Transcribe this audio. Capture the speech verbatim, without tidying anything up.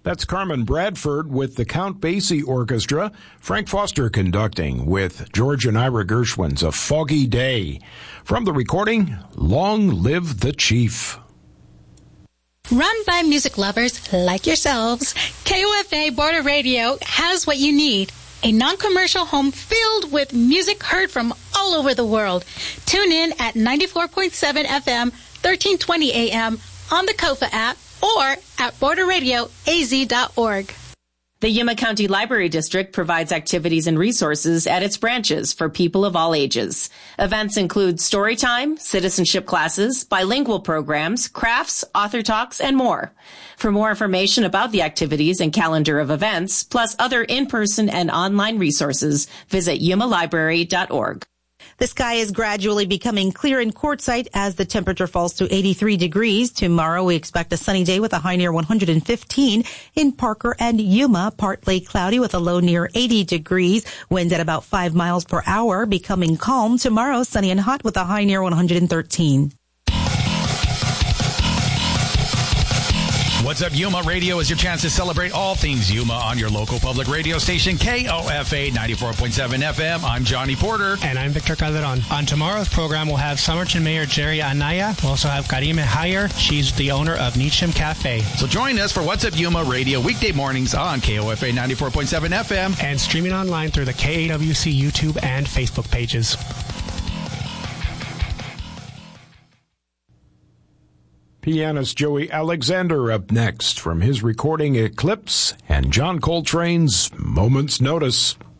That's Carmen Bradford with the Count Basie Orchestra, Frank Foster conducting with George and Ira Gershwin's A Foggy Day. From the recording, Long Live the Chief. Run by music lovers like yourselves, K O F A Border Radio has what you need. A non-commercial home filled with music heard from all over the world. Tune in at ninety-four point seven F M, thirteen twenty A M on the Kofa app or at border radio a z dot org. The Yuma County Library District provides activities and resources at its branches for people of all ages. Events include story time, citizenship classes, bilingual programs, crafts, author talks, and more. For more information about the activities and calendar of events, plus other in-person and online resources, visit yuma library dot org. The sky is gradually becoming clear in Quartzsite as the temperature falls to eighty-three degrees. Tomorrow we expect a sunny day with a high near one hundred fifteen. In Parker and Yuma, partly cloudy with a low near eighty degrees. Winds at about five miles per hour, becoming calm. Tomorrow sunny and hot with a high near one hundred thirteen. What's Up Yuma Radio is your chance to celebrate all things Yuma on your local public radio station, K O F A ninety-four point seven F M. I'm Johnny Porter. And I'm Victor Calderon. On tomorrow's program, we'll have Somerton Mayor Jerry Anaya. We'll also have Karime Hayer. She's the owner of Nietzschem Cafe. So join us for What's Up Yuma Radio weekday mornings on K O F A ninety-four point seven F M. And streaming online through the K A W C YouTube and Facebook pages. Pianist Joey Alexander up next from his recording Eclipse and John Coltrane's Moment's Notice.